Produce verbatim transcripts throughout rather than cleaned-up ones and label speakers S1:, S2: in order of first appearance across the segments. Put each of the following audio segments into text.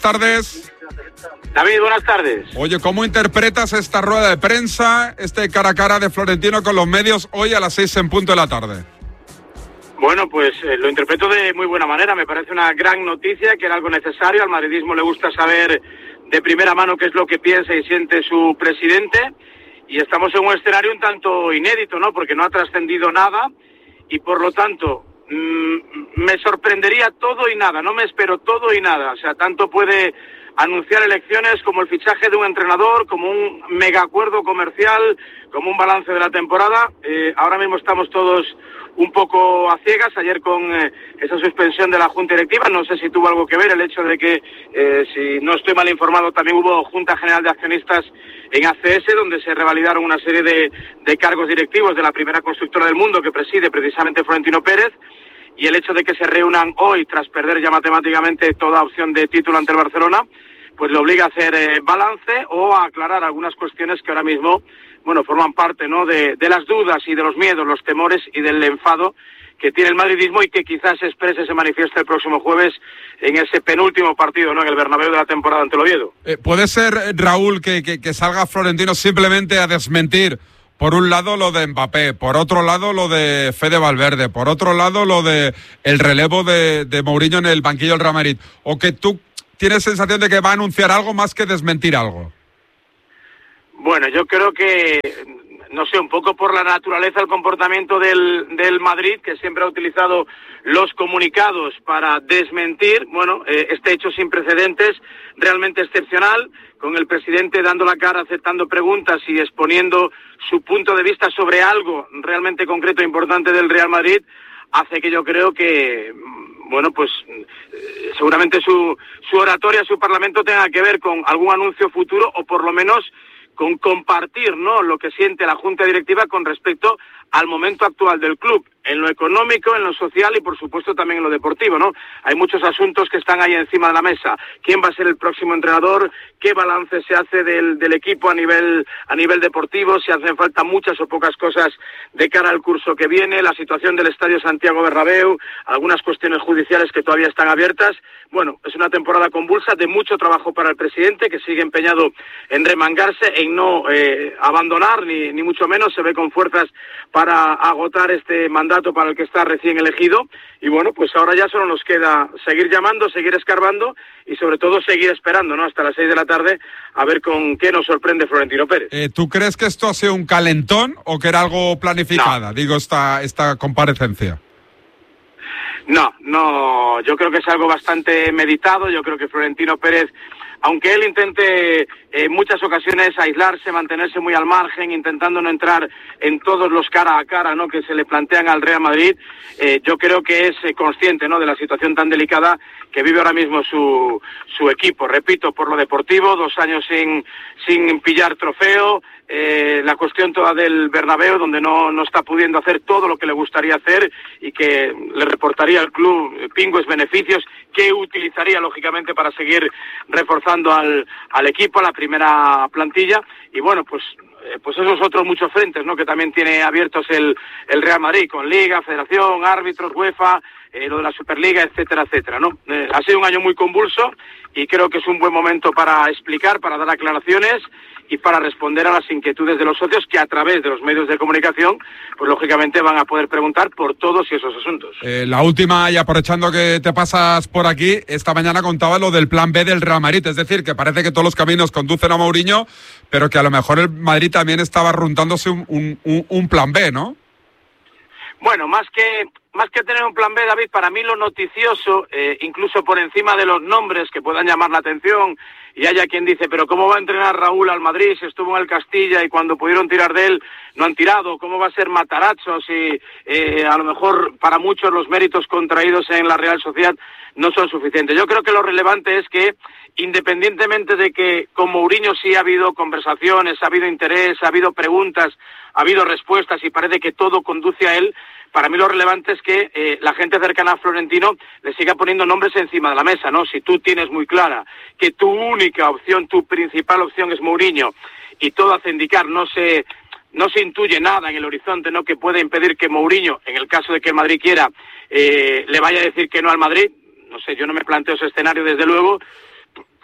S1: Tardes.
S2: David, buenas tardes.
S1: Oye, ¿cómo interpretas esta rueda de prensa, este cara a cara de Florentino con los medios hoy a las seis en punto de la tarde?
S2: Bueno, pues eh, lo interpreto de muy buena manera. Me parece una gran noticia, que era algo necesario. Al madridismo le gusta saber de primera mano qué es lo que piensa y siente su presidente. Y estamos en un escenario un tanto inédito, ¿no? Porque no ha trascendido nada y por lo tanto mmm, me sorprendería todo y nada. No me espero todo y nada. O sea, tanto puede anunciar elecciones como el fichaje de un entrenador, como un mega acuerdo comercial, como un balance de la temporada. Eh, ahora mismo estamos todos un poco a ciegas. Ayer con eh, esa suspensión de la Junta Directiva, no sé si tuvo algo que ver el hecho de que, eh, si no estoy mal informado, también hubo Junta General de Accionistas en A C S, donde se revalidaron una serie de, de cargos directivos de la primera constructora del mundo que preside precisamente Florentino Pérez. Y el hecho de que se reúnan hoy, tras perder ya matemáticamente toda opción de título ante el Barcelona, pues le obliga a hacer eh, balance o a aclarar algunas cuestiones que ahora mismo, bueno, forman parte, ¿no?, de, de las dudas y de los miedos, los temores y del enfado que tiene el madridismo y que quizás se exprese, se manifieste el próximo jueves en ese penúltimo partido, ¿no?, en el Bernabéu de la temporada ante el Oviedo.
S1: Eh, ¿Puede ser, Raúl, que, que, que salga Florentino simplemente a desmentir, por un lado, lo de Mbappé, por otro lado, lo de Fede Valverde, por otro lado, lo de el relevo de, de Mourinho en el banquillo del Real Madrid? ¿O que tú tienes sensación de que va a anunciar algo más que desmentir algo?
S2: Bueno, yo creo que, no sé, un poco por la naturaleza del comportamiento del, del Madrid, que siempre ha utilizado los comunicados para desmentir, bueno, eh, este hecho sin precedentes, realmente excepcional, con el presidente dando la cara, aceptando preguntas y exponiendo su punto de vista sobre algo realmente concreto e importante del Real Madrid, hace que yo creo que, bueno, pues eh, seguramente su, su oratoria, su parlamento tenga que ver con algún anuncio futuro o por lo menos con compartir, ¿no?, lo que siente la Junta Directiva con respecto al momento actual del club, en lo económico, en lo social y por supuesto también en lo deportivo, ¿no? Hay muchos asuntos que están ahí encima de la mesa. ¿Quién va a ser el próximo entrenador? ¿Qué balance se hace del, del equipo a nivel a nivel deportivo? Si hacen falta muchas o pocas cosas de cara al curso que viene, la situación del Estadio Santiago Bernabéu, algunas cuestiones judiciales que todavía están abiertas. Bueno, es una temporada convulsa, de mucho trabajo para el presidente, que sigue empeñado en remangarse, en no eh, abandonar, ni, ni mucho menos, se ve con fuerzas para agotar este mandato para el que está recién elegido. Y bueno, pues ahora ya solo nos queda seguir llamando, seguir escarbando y sobre todo seguir esperando, ¿no?, hasta las seis de la tarde a ver con qué nos sorprende Florentino Pérez.
S1: Eh, ¿Tú crees que esto ha sido un calentón o que era algo planificada, no. digo, esta, esta comparecencia?
S2: No, no, yo creo que es algo bastante meditado. Yo creo que Florentino Pérez, aunque él intente en eh, muchas ocasiones aislarse, mantenerse muy al margen, intentando no entrar en todos los cara a cara, ¿no?, que se le plantean al Real Madrid, eh, yo creo que es eh, consciente, ¿no?, de la situación tan delicada que vive ahora mismo su su equipo. Repito, por lo deportivo, dos años sin sin pillar trofeo, eh, la cuestión toda del Bernabéu, donde no, no está pudiendo hacer todo lo que le gustaría hacer y que le reportaría al club pingües beneficios que utilizaría lógicamente para seguir reforzando al, al equipo, a la primera plantilla. Y bueno, pues eh, pues esos otros muchos frentes, ¿no?, que también tiene abiertos el, el Real Madrid, con Liga, Federación, árbitros, UEFA, eh, lo de la Superliga, etcétera, etcétera, ¿no? Eh, ha sido un año muy convulso y creo que es un buen momento para explicar, para dar aclaraciones y para responder a las inquietudes de los socios, que a través de los medios de comunicación, pues lógicamente van a poder preguntar por todos esos asuntos.
S1: Eh, la última, y aprovechando que te pasas por aquí, esta mañana contaba lo del plan B del Real Madrid, es decir, que parece que todos los caminos conducen a Mourinho, pero que a lo mejor el Madrid también estaba arruntándose un, un, un plan B, ¿no?
S2: Bueno, más que más que tener un plan B, David, para mí lo noticioso, eh, incluso por encima de los nombres que puedan llamar la atención, y haya quien dice, pero ¿cómo va a entrenar Raúl al Madrid si estuvo en el Castilla y cuando pudieron tirar de él no han tirado? ¿Cómo va a ser Matarazzo si eh, a lo mejor para muchos los méritos contraídos en la Real Sociedad no son suficientes? Yo creo que lo relevante es que, independientemente de que con Mourinho sí ha habido conversaciones, ha habido interés, ha habido preguntas, ha habido respuestas y parece que todo conduce a él, para mí lo relevante es que eh, la gente cercana a Florentino le siga poniendo nombres encima de la mesa, ¿no? Si tú tienes muy clara que tu única opción, tu principal opción es Mourinho, y todo hace indicar, no se, no se intuye nada en el horizonte, ¿no?, que pueda impedir que Mourinho, en el caso de que el Madrid quiera, eh, le vaya a decir que no al Madrid. No sé, yo no me planteo ese escenario desde luego.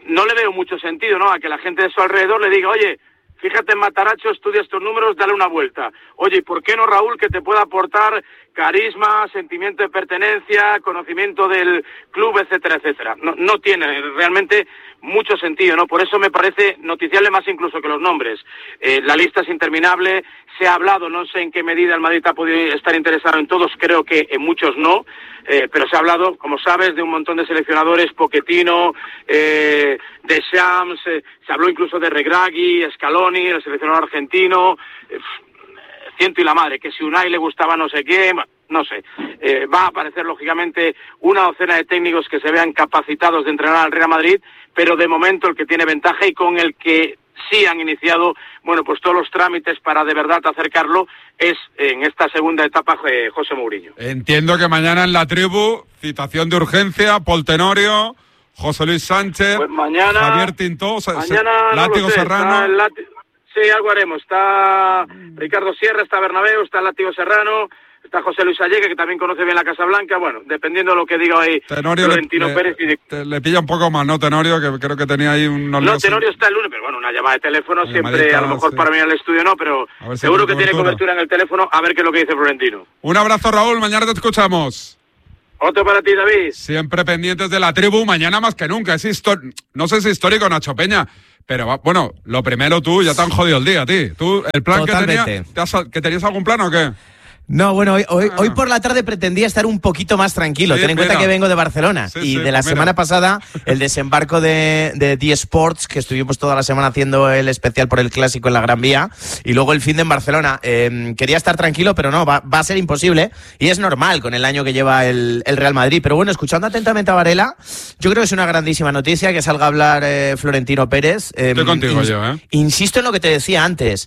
S2: no le veo mucho sentido, ¿no?, a que la gente de su alrededor le diga, oye, fíjate en Matarazzo, estudia estos números, dale una vuelta. Oye, ¿y por qué no Raúl, que te pueda aportar carisma, sentimiento de pertenencia, conocimiento del club, etcétera, etcétera? No, no tiene realmente mucho sentido, ¿no? Por eso me parece noticiable más incluso que los nombres. Eh, la lista es interminable, se ha hablado, no sé en qué medida el Madrid ha podido estar interesado en todos, creo que en muchos no, eh, pero se ha hablado, como sabes, de un montón de seleccionadores, Pochettino, eh, Deschamps, eh, se habló incluso de Regragui, Scaloni, el seleccionador argentino, eh, ciento y la madre, que si Unai le gustaba no sé qué, no sé. Eh, va a aparecer, lógicamente, una docena de técnicos que se vean capacitados de entrenar al Real Madrid, pero de momento el que tiene ventaja y con el que sí han iniciado, bueno, pues todos los trámites para de verdad acercarlo, es en esta segunda etapa eh, José Mourinho.
S1: Entiendo que mañana en la tribu, citación de urgencia, Pol Tenorio, José Luis Sánchez,
S2: pues mañana,
S1: Javier Tintó,
S2: mañana,
S1: Látigo
S2: no sé,
S1: Serrano.
S2: Lati- sí, algo haremos. Está Ricardo Sierra, está Bernabéu, está Látigo Serrano, está José Luis Allegue, que también conoce bien la Casa Blanca. Bueno, dependiendo de lo que diga ahí
S1: Tenorio
S2: Florentino
S1: le,
S2: Pérez. Y de...
S1: te, le pilla un poco más, ¿no, Tenorio? Que creo que tenía ahí unos...
S2: No, Tenorio está el lunes, pero bueno, una llamada de teléfono
S1: una
S2: siempre,
S1: llamadita,
S2: a lo mejor
S1: sí.
S2: para mí al estudio no, pero
S1: si
S2: seguro que
S1: tiene
S2: tiene
S1: cobertura.
S2: cobertura en el teléfono, a ver qué es lo que dice Florentino.
S1: Un abrazo, Raúl, mañana te escuchamos.
S2: Otro para ti, David.
S1: Siempre pendientes de la tribu, mañana más que nunca. Es histor- no sé si es histórico, Nacho Peña, pero va, bueno, lo primero tú, ya te han jodido el día a ti. ¿Tú, el plan que, tenía, te has, que tenías algún plan o qué?
S3: No, bueno, hoy, hoy,
S1: Ah.
S3: hoy por la tarde pretendía estar un poquito más tranquilo.
S1: Sí,
S3: Ten en cuenta
S1: mira.
S3: que vengo de Barcelona
S1: Sí,
S3: y
S1: sí,
S3: de la
S1: pues
S3: semana
S1: mira.
S3: pasada el desembarco de, de The Sports, que estuvimos toda la semana haciendo el especial por el Clásico en la Gran Vía, y luego el fin de en Barcelona. Eh, quería estar tranquilo, pero no, va, va a ser imposible, y es normal con el año que lleva el, el Real Madrid. Pero bueno, escuchando atentamente a Varela, yo creo que es una grandísima noticia que salga a hablar eh, Florentino Pérez. Eh,
S1: Estoy contigo
S3: ins-
S1: yo, ¿eh?
S3: Insisto en lo que te decía antes.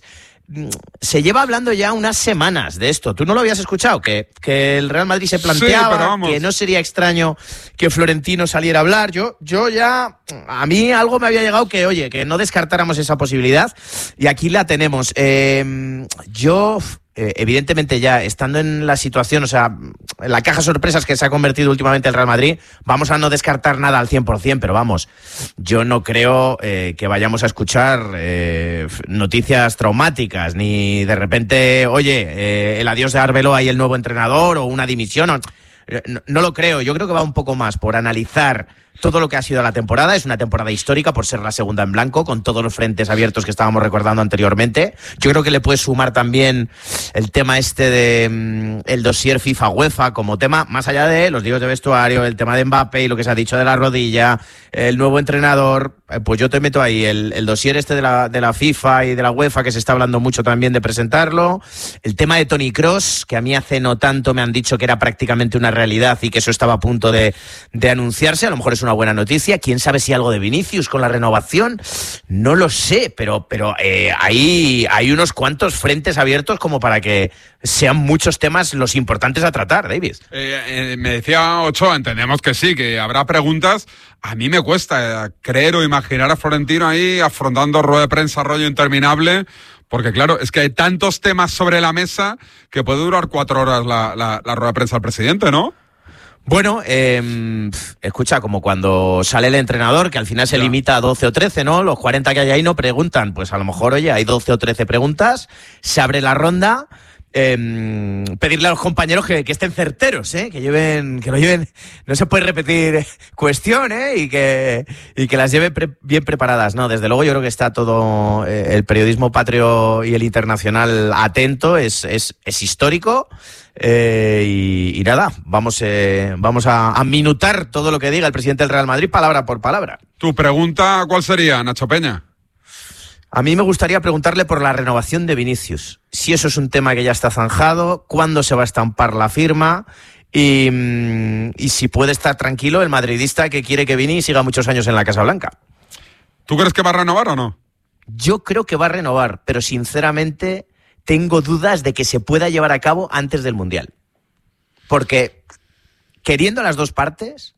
S3: Se lleva hablando ya unas semanas de esto. ¿Tú no lo habías escuchado? Que, que el Real Madrid se planteaba,
S1: Sí, pero vamos.
S3: que no sería extraño que Florentino saliera a hablar. Yo, yo ya, a mí algo me había llegado que, oye, que no descartáramos esa posibilidad, y aquí la tenemos. Eh, yo... Eh, evidentemente ya estando en la situación, o sea, en la caja sorpresas que se ha convertido últimamente el Real Madrid, vamos a no descartar nada al cien por ciento, pero vamos, yo no creo eh, que vayamos a escuchar eh, noticias traumáticas, ni de repente, oye, eh, el adiós de Arbeloa y el nuevo entrenador, o una dimisión, o, no, no lo creo. Yo creo que va un poco más por analizar todo lo que ha sido la temporada. Es una temporada histórica por ser la segunda en blanco, con todos los frentes abiertos que estábamos recordando anteriormente. Yo creo que le puede sumar también el tema este de mm, el dossier FIFA UEFA como tema, más allá de los líos de vestuario, el tema de Mbappé y lo que se ha dicho de la rodilla, el nuevo entrenador. Eh, pues yo te meto ahí el, el dossier este de la, de la FIFA y de la UEFA, que se está hablando mucho también de presentarlo. El tema de Toni Kroos, que a mí hace no tanto me han dicho que era prácticamente una realidad y que eso estaba a punto de, de anunciarse. A lo mejor es una buena noticia. ¿Quién sabe si algo de Vinicius con la renovación? No lo sé, pero, pero eh, hay, hay unos cuantos frentes abiertos como para que sean muchos temas los importantes a tratar, Davis.
S1: Eh, eh, me decía Ochoa, entendemos que sí, que habrá preguntas. A mí me cuesta eh, creer o imaginar a Florentino ahí afrontando rueda de prensa rollo interminable, porque claro, es que hay tantos temas sobre la mesa que puede durar cuatro horas la, la, la rueda de prensa del presidente, ¿no?
S3: Bueno, eh, escucha, como cuando sale el entrenador, que al final se
S1: Ya.
S3: limita a doce o trece, ¿no? Los cuarenta que hay ahí no preguntan. Pues a lo mejor, oye, hay doce o trece preguntas, se abre la ronda. Eh, pedirle a los compañeros que, que estén certeros, ¿eh? que lleven, que lo lleven, no se puede repetir cuestión, ¿eh? y que y que las lleve pre- bien preparadas. No, desde luego yo creo que está todo eh, el periodismo patrio y el internacional atento, es es, es histórico. Eh, y, y nada, vamos eh, vamos a, a minutar todo lo que diga el presidente del Real Madrid, palabra por palabra.
S1: ¿Tu pregunta cuál sería, Nacho Peña?
S3: A mí me gustaría preguntarle por la renovación de Vinicius. Si eso es un tema que ya está zanjado, cuándo se va a estampar la firma y, y si puede estar tranquilo el madridista que quiere que Vini siga muchos años en la Casa Blanca.
S1: ¿Tú crees que va a renovar o no?
S3: Yo creo que va a renovar, pero sinceramente tengo dudas de que se pueda llevar a cabo antes del Mundial. Porque queriendo las dos partes,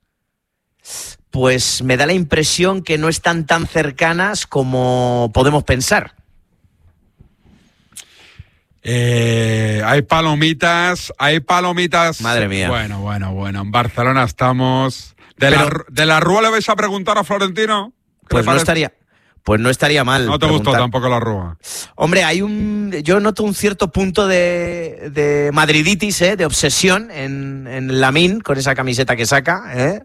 S3: pues me da la impresión que no están tan cercanas como podemos pensar.
S1: Eh, hay palomitas, hay palomitas.
S3: Madre mía.
S1: Bueno, bueno, bueno. En Barcelona estamos. ¿De,
S3: Pero-
S1: la, ¿De la Rúa le vais a preguntar a Florentino?
S3: Pues no estaría... Pues no estaría mal.
S1: No te preguntar. Gustó tampoco la Rúa.
S3: Hombre, hay un, yo noto un cierto punto de, de madriditis, ¿eh? De obsesión en, en Lamine con esa camiseta que saca, ¿eh?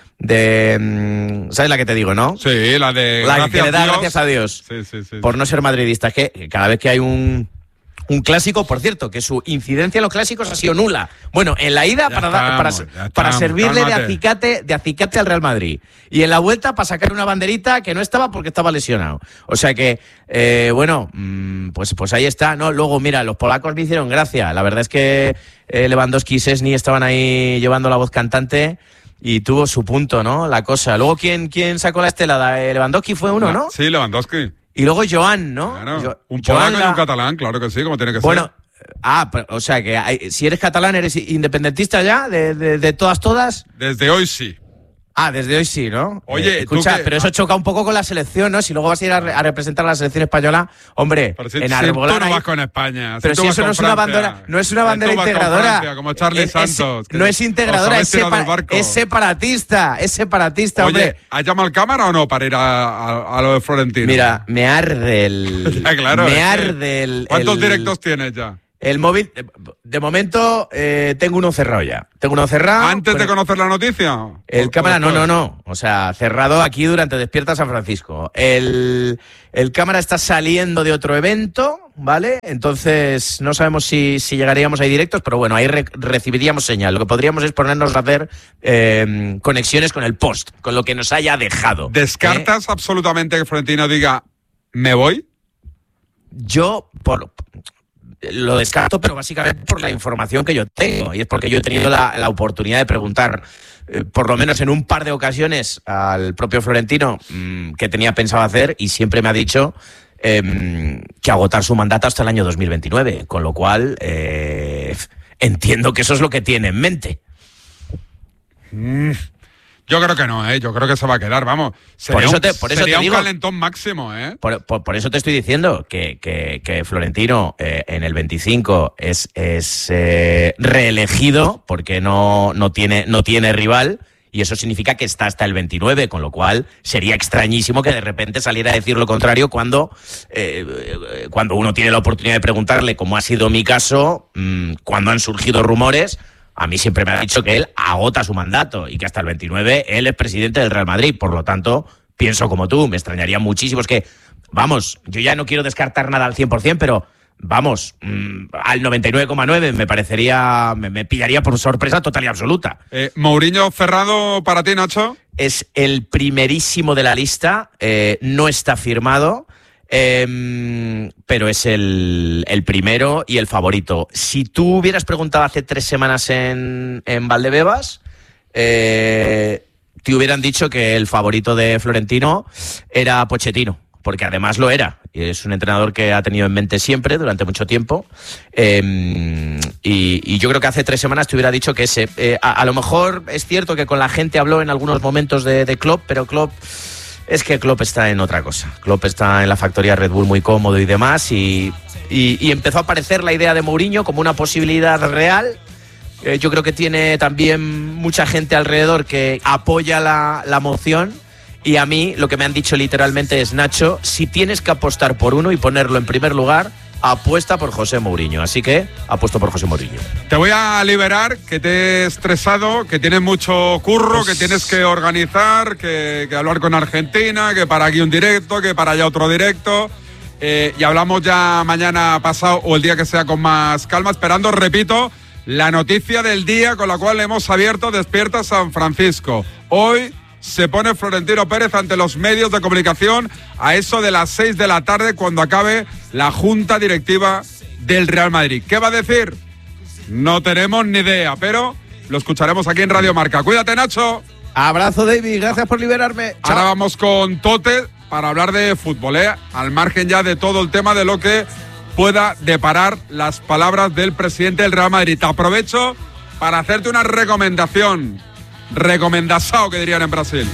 S3: De, ¿sabes la que te digo, no?
S1: Sí, la de
S3: la que le da Dios. Gracias a Dios
S1: sí, sí, sí,
S3: por
S1: sí.
S3: no ser madridista. Es que cada vez que hay un Un clásico, por cierto, que su incidencia en los clásicos ha sido nula. Bueno, en la ida para,
S1: estamos,
S3: para,
S1: estamos,
S3: para servirle de
S1: cálmate.
S3: acicate, de acicate al Real Madrid. Y en la vuelta para sacar una banderita que no estaba porque estaba lesionado. O sea que, eh, bueno, mmm, pues, pues ahí está, ¿no? Luego, mira, los polacos me hicieron gracia. La verdad es que eh, Lewandowski y Szczęsny estaban ahí llevando la voz cantante y tuvo su punto, ¿no? La cosa. Luego, ¿quién, quién sacó la estelada? Eh, Lewandowski fue uno, ¿no?
S1: Sí, Lewandowski.
S3: Y luego Joan, ¿no?
S1: Claro,
S3: Jo-
S1: un polaco
S3: Joan
S1: y un
S3: la-
S1: catalán, claro que sí, como tiene que
S3: Bueno,
S1: ser.
S3: ah, pero, o sea que hay- si eres catalán, ¿eres independentista ya? ¿De, de, de todas, todas?
S1: Desde hoy sí.
S3: Ah, desde hoy sí, ¿no?
S1: Oye,
S3: Eh, escucha,
S1: tú que-
S3: pero eso choca un poco con la selección, ¿no? Si luego vas a ir a, re- a representar a la selección española, hombre,
S1: Pero si,
S3: en
S1: si
S3: Arbolán
S1: tú no
S3: ahí-
S1: vas con España.
S3: pero
S1: tú
S3: si
S1: vas
S3: eso no
S1: con
S3: es una
S1: Francia,
S3: bandera, no es una
S1: si
S3: bandera
S1: tú vas con
S3: integradora.
S1: Francia, como Charlie
S3: Es- es-
S1: Santos. que
S3: no es integradora,
S1: os
S3: es,
S1: habéis tirado del
S3: separa-
S1: barco.
S3: es separatista, es separatista,
S1: Oye,
S3: hombre.
S1: ¿has llamado al cámara o no para ir a, a, a lo de Florentino?
S3: Mira, me arde el.
S1: Ya, claro, es
S3: me
S1: que-
S3: arde el.
S1: ¿Cuántos
S3: el-
S1: directos tienes ya?
S3: El móvil, de- de momento, eh, tengo uno cerrado ya. Tengo uno cerrado.
S1: ¿Antes de
S3: Bueno,
S1: conocer la noticia?
S3: El
S1: ¿O-
S3: cámara,
S1: o
S3: no, no,
S1: después?
S3: no. O sea, cerrado aquí durante Despierta San Francisco. El, el cámara está saliendo de otro evento, ¿vale? Entonces, no sabemos si, si llegaríamos ahí directos, pero bueno, ahí re- recibiríamos señal. Lo que podríamos es ponernos a hacer eh, conexiones con el post, con lo que nos haya dejado. ¿eh?
S1: ¿Descartas absolutamente que Florentino diga, me voy?
S3: Yo, por, lo descarto, pero básicamente por la información que yo tengo. Y es porque yo he tenido la, la oportunidad de preguntar, eh, por lo menos en un par de ocasiones, al propio Florentino mmm, qué tenía pensado hacer y siempre me ha dicho eh, que agotar su mandato hasta el año dos mil veintinueve. Con lo cual, eh, entiendo que eso es lo que tiene en mente.
S1: Mm, yo creo que no, ¿eh? Yo creo que se va a quedar, vamos. Sería,
S3: Por eso
S1: un,
S3: te- por eso
S1: sería
S3: te
S1: un
S3: digo-
S1: calentón máximo, ¿eh?
S3: Por, por- por eso te estoy diciendo que, que- que Florentino eh, en el veinticinco es, es eh, reelegido porque no, no, tiene, no tiene rival y eso significa que está hasta el veintinueve, con lo cual sería extrañísimo que de repente saliera a decir lo contrario cuando, eh, eh, cuando uno tiene la oportunidad de preguntarle, como ha sido mi caso, mmm, cuando han surgido rumores. A mí siempre me ha dicho que él agota su mandato y que hasta el veintinueve él es presidente del Real Madrid. Por lo tanto, pienso como tú, me extrañaría muchísimo. Es que, vamos, yo ya no quiero descartar nada al cien por ciento, pero vamos, mmm, al noventa y nueve coma nueve me parecería, me, me pillaría por sorpresa total y absoluta.
S1: Eh, Mourinho cerrado para ti, Nacho.
S3: Es el primerísimo de la lista, eh, no está firmado. Eh, pero es el, el primero y el favorito. Si tú hubieras preguntado hace tres semanas en, en Valdebebas, eh, te hubieran dicho que el favorito de Florentino era Pochettino, porque además lo era. Y es un entrenador que ha tenido en mente siempre, durante mucho tiempo. Eh, y, y yo creo que hace tres semanas te hubiera dicho que ese. Eh, a, a lo mejor es cierto que con la gente habló en algunos momentos de, de Klopp, pero Klopp... Es que Klopp está en otra cosa. Klopp está en la factoría Red Bull muy cómodo y demás y, y, y empezó a aparecer la idea de Mourinho como una posibilidad real. Eh, yo creo que tiene también mucha gente alrededor que apoya la, la moción y a mí lo que me han dicho literalmente es: Nacho, si tienes que apostar por uno y ponerlo en primer lugar, apuesta por José Mourinho. Así que apuesto por José Mourinho.
S1: Te voy a liberar, que te he estresado, que tienes mucho curro,
S3: Pues...
S1: que tienes que organizar, que, que hablar con Argentina, que para aquí un directo, que para allá otro directo. Eh, y hablamos ya mañana pasado o el día que sea con más calma, esperando, repito, la noticia del día con la cual hemos abierto Despierta San Francisco. Hoy se pone Florentino Pérez ante los medios de comunicación a eso de las seis de la tarde cuando acabe la junta directiva del Real Madrid. ¿Qué va a decir? No tenemos ni idea, pero lo escucharemos aquí en Radio Marca. Cuídate, Nacho.
S3: Abrazo, David. Gracias por liberarme.
S1: Ahora
S3: Chao.
S1: vamos con Tote para hablar de fútbol, ¿eh? Al margen ya de todo el tema de lo que pueda deparar las palabras del presidente del Real Madrid. Te aprovecho para hacerte una recomendación. Recomendasao, que dirían en Brasil.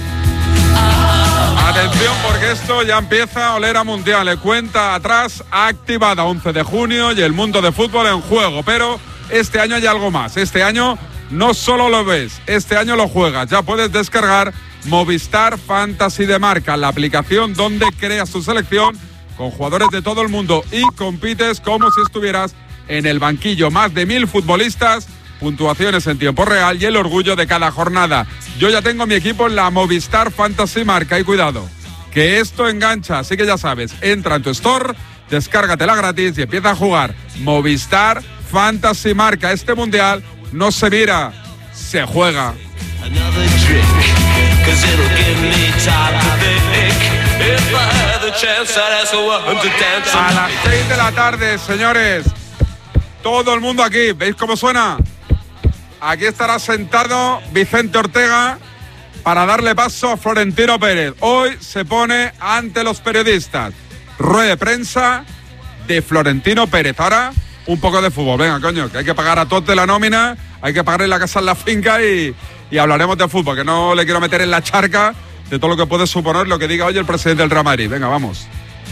S1: Atención, porque esto ya empieza a oler a mundial. Le cuenta atrás activada once de junio y el mundo de fútbol en juego. Pero este año hay algo más. Este año no solo lo ves, este año lo juegas. Ya puedes descargar Movistar Fantasy de Marca, la aplicación donde creas tu selección con jugadores de todo el mundo y compites como si estuvieras en el banquillo. Más de mil futbolistas, puntuaciones en tiempo real y el orgullo de cada jornada. Yo ya tengo mi equipo en la Movistar Fantasy Marca y cuidado, que esto engancha, así que ya sabes, entra en tu store, descárgatela gratis y empieza a jugar. Movistar Fantasy Marca. Este mundial no se mira, se juega. A las seis de la tarde, señores, todo el mundo aquí, ¿veis cómo suena? Aquí estará sentado Vicente Ortega para darle paso a Florentino Pérez. Hoy se pone ante los periodistas. Rueda de prensa de Florentino Pérez. Ahora, un poco de fútbol. Venga, coño, que hay que pagar a todos de la nómina, hay que pagarle la casa en la finca y, y hablaremos de fútbol, que no le quiero meter en la charca de todo lo que puede suponer lo que diga hoy el presidente del Real Madrid. Venga, vamos.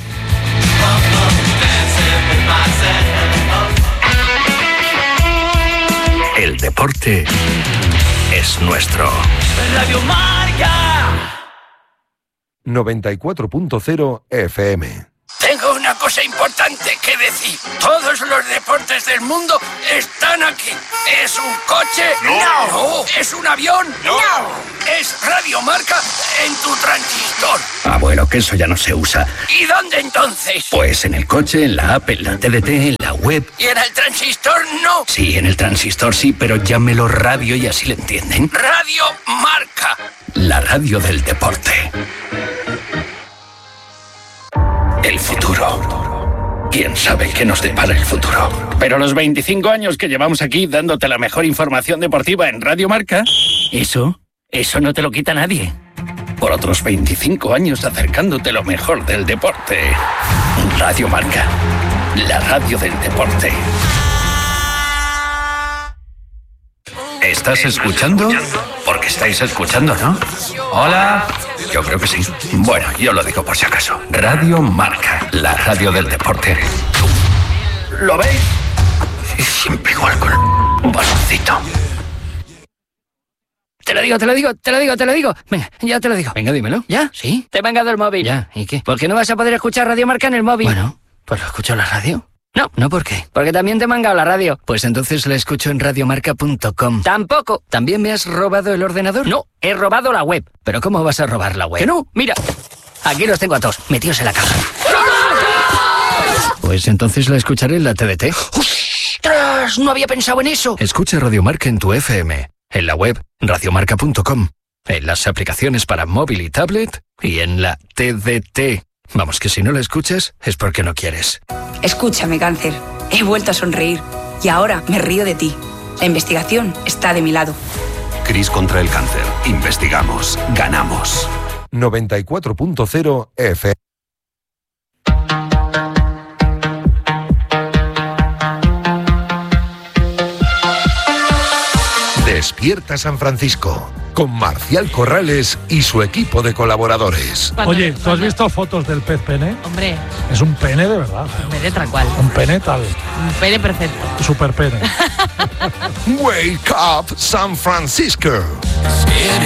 S4: El deporte es nuestro.
S5: Radio Marca
S6: noventa y cuatro punto cero F M.
S4: Tengo una cosa importante que decir. Todos los deportes del mundo están aquí. ¿Es un coche?
S5: No.
S4: No. ¿Es un avión?
S5: No.
S4: ¿Es Radio Marca en tu transistor? Ah, bueno, que eso ya no se usa. ¿Y dónde entonces? Pues en el coche, en la app, en la T D T, en la web. ¿Y en el transistor no? Sí, en el transistor sí, pero llámelo radio y así le entienden. Radio Marca, la radio del deporte. El futuro. ¿Quién sabe qué nos depara el futuro? Pero los veinticinco años que llevamos aquí dándote la mejor información deportiva en Radio Marca, eso, eso no te lo quita nadie. Por otros veinticinco años acercándote lo mejor del deporte. Radio Marca, la radio del deporte. ¿Estás escuchando? Porque estáis escuchando, ¿no? Hola. Yo creo que sí. Bueno, yo lo digo por si acaso. Radio Marca, la radio del deporte. ¿Lo veis? Siempre igual con un bastoncito.
S7: Te lo digo, te lo digo, te lo digo, te lo digo. Venga, ya te lo digo.
S8: Venga, dímelo.
S7: ¿Ya? ¿Sí? Te he mangado el móvil.
S8: Ya, ¿y qué?
S7: ¿Por qué no vas a poder escuchar Radio Marca en el móvil?
S8: Bueno, pues lo escucho en la radio.
S7: No.
S8: ¿No por qué?
S7: Porque también te he mangado la radio.
S8: Pues entonces la escucho en radiomarca punto com.
S7: Tampoco.
S8: ¿También me has robado el ordenador?
S7: No, he robado la web.
S8: ¿Pero cómo vas a robar la web?
S7: Que no, mira. Aquí los tengo a todos, metidos en la caja.
S8: Pues entonces la escucharé en la T D T.
S7: ¡Ostras! No había pensado en eso.
S8: Escucha Radio Marca en tu F M, en la web radiomarca punto com, en las aplicaciones para móvil y tablet y en la T D T. Vamos, que si no la escuchas es porque no quieres.
S9: Escúchame, cáncer. He vuelto a sonreír y ahora me río de ti. La investigación está de mi lado.
S4: Cris contra el cáncer. Investigamos. Ganamos.
S6: noventa y cuatro punto cero F M. Despierta San Francisco, con Marcial Corrales y su equipo de colaboradores.
S10: Oye, ¿tú has visto fotos del pez pene?
S11: Hombre.
S10: Es un pene de verdad.
S11: Un pene tal cual.
S10: Un pene tal.
S11: Un pene perfecto.
S10: Super pene.
S6: Wake up San Francisco.